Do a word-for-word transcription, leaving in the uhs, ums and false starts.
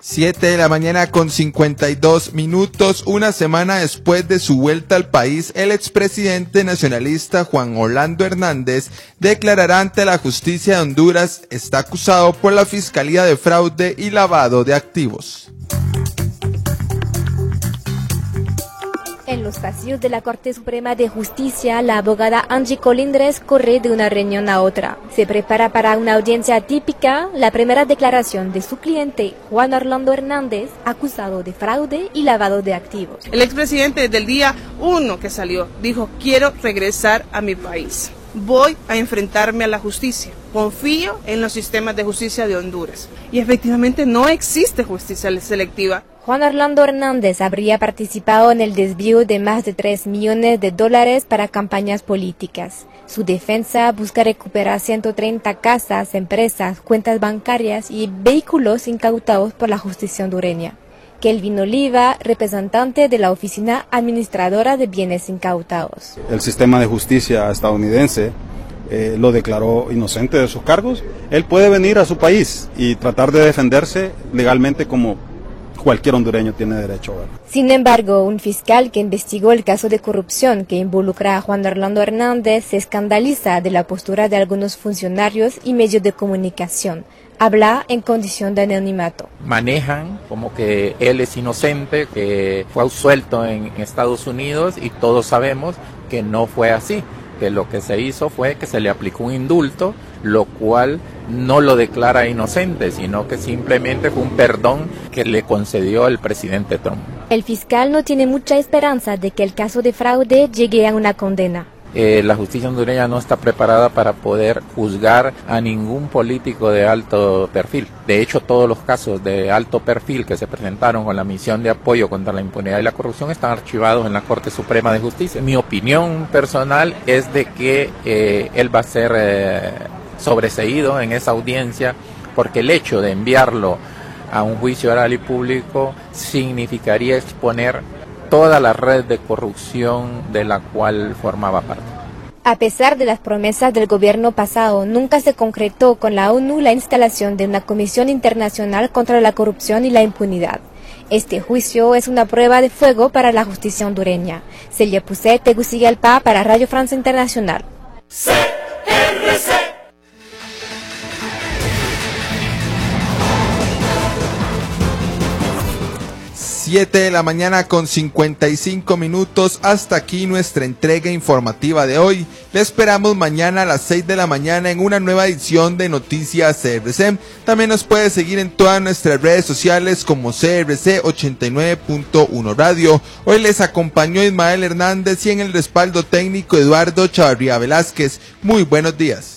siete de la mañana con cincuenta y dos minutos. Una semana después de su vuelta al país, el expresidente nacionalista Juan Orlando Hernández declarará ante la justicia de Honduras. Está acusado por la Fiscalía de Fraude y Lavado de Activos. En los pasillos de la Corte Suprema de Justicia, la abogada Angie Colindres corre de una reunión a otra. Se prepara para una audiencia atípica, la primera declaración de su cliente, Juan Orlando Hernández, acusado de fraude y lavado de activos. El expresidente desde el día uno que salió dijo: quiero regresar a mi país. Voy a enfrentarme a la justicia. Confío en los sistemas de justicia de Honduras. Y efectivamente no existe justicia selectiva. Juan Orlando Hernández habría participado en el desvío de más de tres millones de dólares para campañas políticas. Su defensa busca recuperar ciento treinta casas, empresas, cuentas bancarias y vehículos incautados por la justicia hondureña. Kelvin Oliva, representante de la Oficina Administradora de Bienes Incautados. El sistema de justicia estadounidense eh, lo declaró inocente de sus cargos. Él puede venir a su país y tratar de defenderse legalmente como cualquier hondureño tiene derecho a ver. Sin embargo, un fiscal que investigó el caso de corrupción que involucra a Juan Orlando Hernández se escandaliza de la postura de algunos funcionarios y medios de comunicación. Habla en condición de anonimato. Manejan como que él es inocente, que fue absuelto en Estados Unidos, y todos sabemos que no fue así, que lo que se hizo fue que se le aplicó un indulto, lo cual no lo declara inocente, sino que simplemente fue un perdón que le concedió el presidente Trump. El fiscal no tiene mucha esperanza de que el caso de fraude llegue a una condena. Eh, la justicia hondureña no está preparada para poder juzgar a ningún político de alto perfil. De hecho, todos los casos de alto perfil que se presentaron con la misión de apoyo contra la impunidad y la corrupción están archivados en la Corte Suprema de Justicia. Mi opinión personal es de que eh, él va a ser eh, sobreseído en esa audiencia, porque el hecho de enviarlo a un juicio oral y público significaría exponer toda la red de corrupción de la cual formaba parte. A pesar de las promesas del gobierno pasado, nunca se concretó con la ONU la instalación de una comisión internacional contra la corrupción y la impunidad. Este juicio es una prueba de fuego para la justicia hondureña. Celia Pucet, Tegucigalpa, para Radio Francia Internacional. C R C siete de la mañana con cincuenta y cinco minutos. Hasta aquí nuestra entrega informativa de hoy. Le esperamos mañana a las seis de la mañana en una nueva edición de Noticias C R C. También nos puede seguir en todas nuestras redes sociales como C R C ochenta y nueve punto uno Radio. Hoy les acompañó Ismael Hernández y en el respaldo técnico Eduardo Chavarría Velázquez. Muy buenos días.